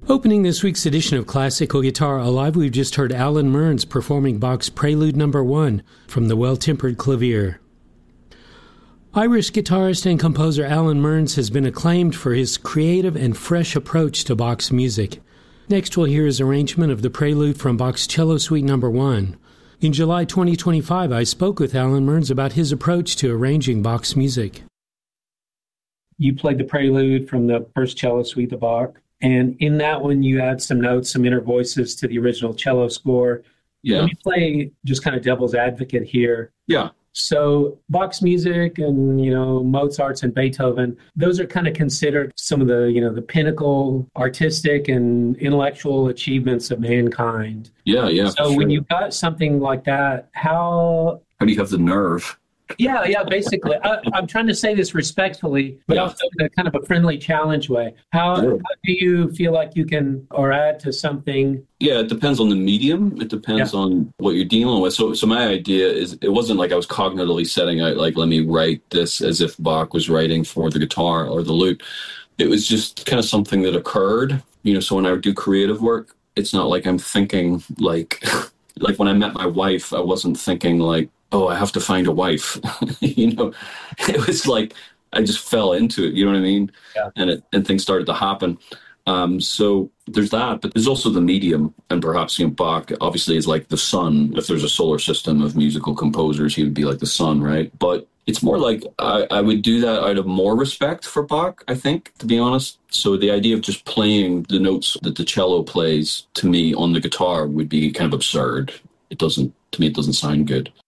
Opening this week's edition of Classical Guitar Alive, we've just heard Alan Mearns performing Bach's Prelude No. 1 from the Well-Tempered Clavier. Irish guitarist and composer Alan Mearns has been acclaimed for his creative and fresh approach to Bach's music. Next, we'll hear his arrangement of the Prelude from Bach's Cello Suite No. 1. In July 2025, I spoke with Alan Mearns about his approach to arranging Bach's music. You played the Prelude from the first Cello Suite of Bach. And in that one, you add some notes, some inner voices to the original cello score. Yeah. Let me play just kind of devil's advocate here. Yeah. So Bach's music and, Mozart's and Beethoven, those are kind of considered some of the, the pinnacle artistic and intellectual achievements of mankind. Yeah. So when you've got something like that, how do you have the nerve? Yeah, basically. I'm trying to say this respectfully, but also in a kind of a friendly challenge way. How do you feel like you can or add to something? Yeah, it depends on the medium. It depends on what you're dealing with. So my idea is, it wasn't like I was cognitively setting out, like, let me write this as if Bach was writing for the guitar or the lute. It was just kind of something that occurred. So when I do creative work, it's not like I'm thinking like when I met my wife, I wasn't thinking like, oh, I have to find a wife. It was like I just fell into it. You know what I mean? Yeah. And things started to happen. So there's that, but there's also the medium, and perhaps Bach obviously is like the sun. If there's a solar system of musical composers, he would be like the sun, right? But it's more like I would do that out of more respect for Bach, I think, to be honest. So the idea of just playing the notes that the cello plays to me on the guitar would be kind of absurd. To me, it doesn't sound good.